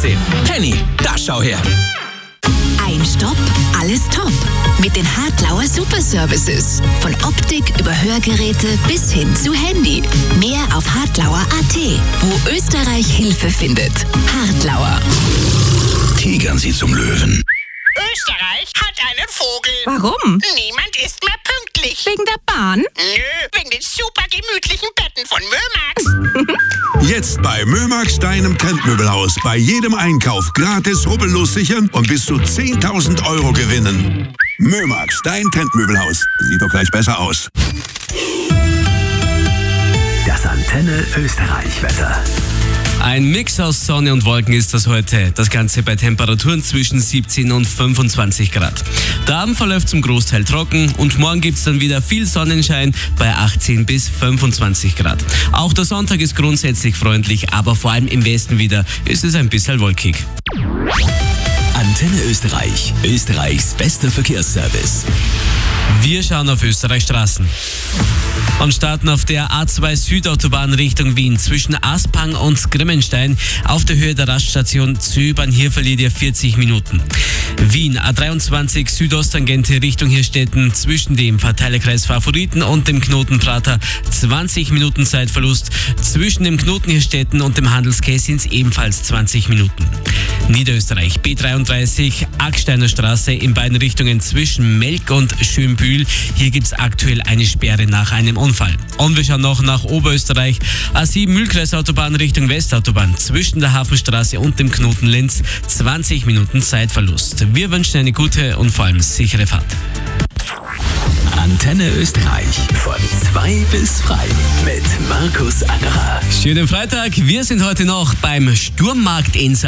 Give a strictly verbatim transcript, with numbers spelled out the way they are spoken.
achtzehn. Penny, da schau her. Ein Stopp, alles top. Mit den Hartlauer Super Services. Von Optik über Hörgeräte bis hin zu Handy. Mehr auf hartlauer punkt a t, wo Österreich Hilfe findet. Hartlauer. Tigern Sie zum Löwen. Österreich hat einen Vogel. Warum? Niemand ist mehr pünktlich. Wegen der Bahn? Nö, wegen den super gemütlichen Betten von Mömax. Jetzt bei Mömax, deinem Trendmöbelhaus. Bei jedem Einkauf gratis rubbellos sichern und bis zu zehntausend Euro gewinnen. Mömax, dein Trendmöbelhaus. Sieht doch gleich besser aus. Das Antenne Österreich-Wetter. Ein Mix aus Sonne und Wolken ist das heute. Das Ganze bei Temperaturen zwischen siebzehn und fünfundzwanzig Grad. Der Abend verläuft zum Großteil trocken und morgen gibt es dann wieder viel Sonnenschein bei achtzehn bis fünfundzwanzig Grad. Auch der Sonntag ist grundsätzlich freundlich, aber vor allem im Westen wieder ist es ein bisschen wolkig. Antenne Österreich, Österreichs bester Verkehrsservice. Wir schauen auf Österreichs Straßen und starten auf der A zwei Südautobahn Richtung Wien zwischen Aspang und Grimmenstein auf der Höhe der Raststation Zöbern. Hier verliert ihr vierzig Minuten. Wien A dreiundzwanzig Südosttangente Richtung Hirstetten zwischen dem Verteilerkreis Favoriten und dem Knoten Prater zwanzig Minuten Zeitverlust. Zwischen dem Knoten Hirstetten und dem Handelsquai sind es ebenfalls zwanzig Minuten. Niederösterreich B dreiunddreißig Acksteiner Straße in beiden Richtungen zwischen Melk und Schönbühl. Hier gibt es aktuell eine Sperre nach einem Unfall. Und wir schauen noch nach Oberösterreich. A sieben Mühlkreisautobahn Richtung Westautobahn zwischen der Hafenstraße und dem Knoten Linz zwanzig Minuten Zeitverlust. Wir wünschen eine gute und vor allem sichere Fahrt. Antenne Österreich von zwei bis frei mit Markus Angerer. Schönen Freitag. Wir sind heute noch beim Sturmmarkt in